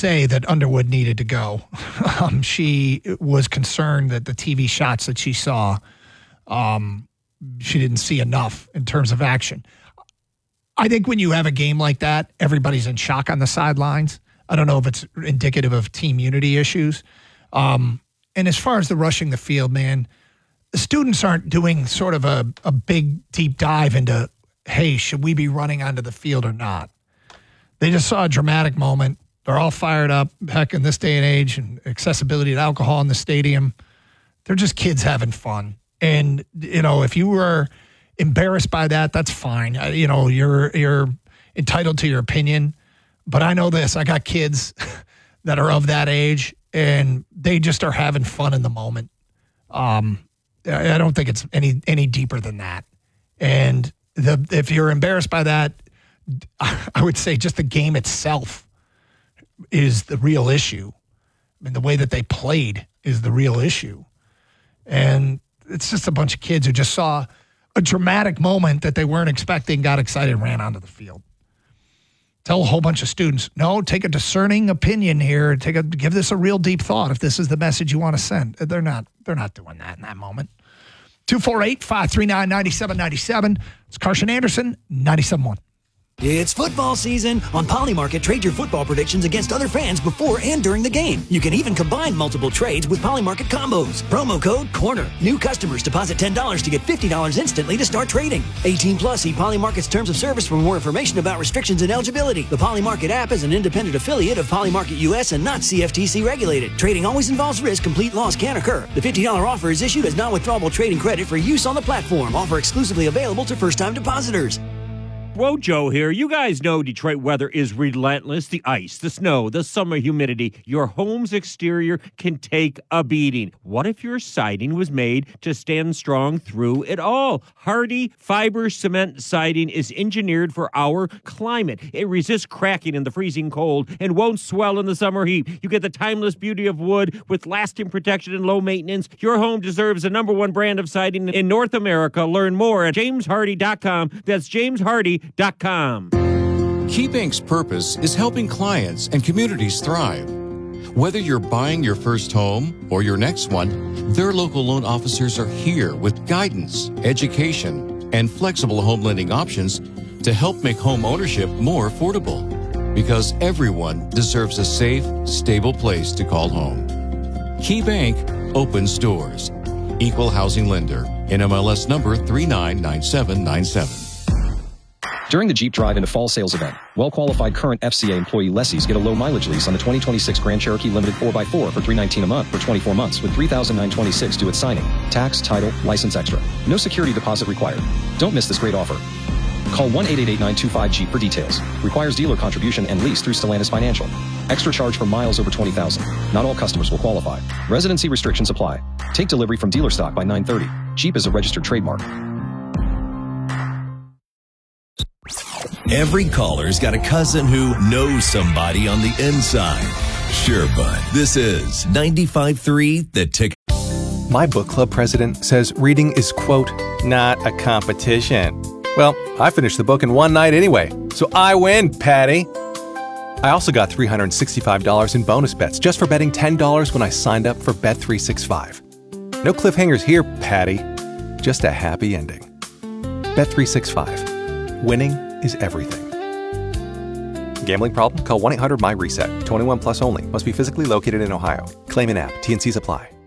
say that Underwood needed to go. She was concerned that the TV shots that she saw, she didn't see enough in terms of action. I think when you have a game like that, everybody's in shock on the sidelines. I don't know if it's indicative of team unity issues. And as far as the rushing the field, man, the students aren't doing sort of a big deep dive into, hey, should we be running onto the field or not? They just saw a dramatic moment. They're all fired up. Heck, in this day and age, and accessibility to alcohol in the stadium, they're just kids having fun. And, if you were embarrassed by that, that's fine. You're entitled to your opinion. But I know this. I got kids that are of that age, and they just are having fun in the moment. I don't think it's any deeper than that. And if you're embarrassed by that, I would say just the game itself is the real issue. I mean, the way that they played is the real issue. And it's just a bunch of kids who just saw a dramatic moment that they weren't expecting, got excited, and ran onto the field. Tell a whole bunch of students, no, take a discerning opinion here. Give this a real deep thought if this is the message you want to send. They're not doing that in that moment. 248-539-9797. It's Carson Anderson, 97.1. It's football season. On Polymarket, trade your football predictions against other fans before and during the game. You can even combine multiple trades with Polymarket combos. Promo code CORNER. New customers deposit $10 to get $50 instantly to start trading. 18 plus, see Polymarket's terms of service for more information about restrictions and eligibility. The Polymarket app is an independent affiliate of Polymarket US and not CFTC regulated. Trading always involves risk. Complete loss can occur. The $50 offer is issued as non-withdrawable trading credit for use on the platform. Offer exclusively available to first-time depositors. Whoa, Joe here. You guys know Detroit weather is relentless. The ice, the snow, the summer humidity. Your home's exterior can take a beating. What if your siding was made to stand strong through it all? Hardy Fiber Cement Siding is engineered for our climate. It resists cracking in the freezing cold and won't swell in the summer heat. You get the timeless beauty of wood with lasting protection and low maintenance. Your home deserves the #1 brand of siding in North America. Learn more at jameshardy.com. That's jameshardy.com. KeyBank's purpose is helping clients and communities thrive. Whether you're buying your first home or your next one, their local loan officers are here with guidance, education, and flexible home lending options to help make home ownership more affordable. Because everyone deserves a safe, stable place to call home. KeyBank opens doors. Equal housing lender. NMLS number 399797. During the Jeep Drive into Fall sales event, well-qualified current FCA employee lessees get a low-mileage lease on the 2026 Grand Cherokee Limited 4x4 for $319 a month for 24 months with $3,926 due at signing. Tax, title, license extra. No security deposit required. Don't miss this great offer. Call 1-888-925-JEEP for details. Requires dealer contribution and lease through Stellantis Financial. Extra charge for miles over 20,000. Not all customers will qualify. Residency restrictions apply. Take delivery from dealer stock by 9/30. Jeep is a registered trademark. Every caller's got a cousin who knows somebody on the inside. Sure, bud. This is 95.3 The Ticket. My book club president says reading is, quote, not a competition. Well, I finished the book in one night anyway, so I win, Patty. I also got $365 in bonus bets just for betting $10 when I signed up for Bet365. No cliffhangers here, Patty. Just a happy ending. Bet365. Winning is everything. Gambling problem? Call 1-800-MY-RESET. 21 plus only. Must be physically located in Ohio. Claim in app. T&Cs apply.